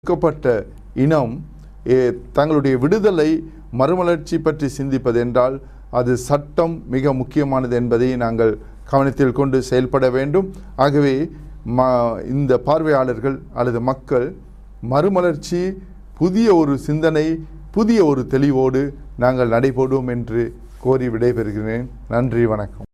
ஒடுக்கப்பட்ட இனம் தங்களுடைய விடுதலை மறுமலர்ச்சி பற்றி சிந்திப்பது என்றால் அது சட்டம் மிக முக்கியமானது என்பதை நாங்கள் கவனத்தில் கொண்டு செயல்பட வேண்டும். ஆகவே இந்த பார்வையாளர்கள் அல்லது மக்கள் மறுமலர்ச்சி, புதிய ஒரு சிந்தனை, புதிய ஒரு தெளிவோடு நாங்கள் நடைபோடுவோம் என்று கோரி விடைபெறுகிறேன். நன்றி, வணக்கம்.